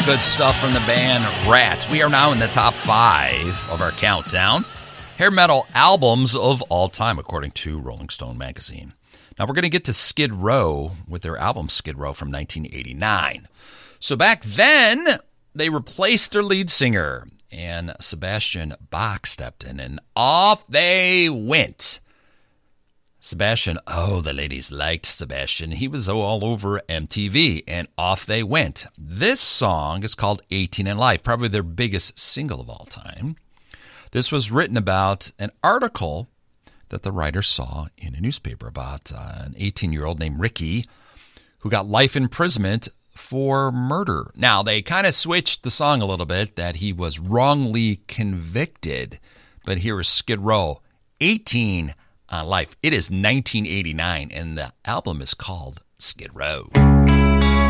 Good stuff from the band Rats. We are now in the top 5 of our countdown. Hair metal albums of all time, according to Rolling Stone magazine. Now we're going to get to Skid Row with their album Skid Row from 1989. So back then, they replaced their lead singer, and Sebastian Bach stepped in, and off they went. Sebastian, the ladies liked Sebastian. He was all over MTV, and off they went. This song is called 18 in Life, probably their biggest single of all time. This was written about an article that the writer saw in a newspaper about an 18-year-old named Ricky who got life imprisonment for murder. Now, they kind of switched the song a little bit, that he was wrongly convicted, but here is Skid Row, 18 on Life. It is 1989, and the album is called Skid Row.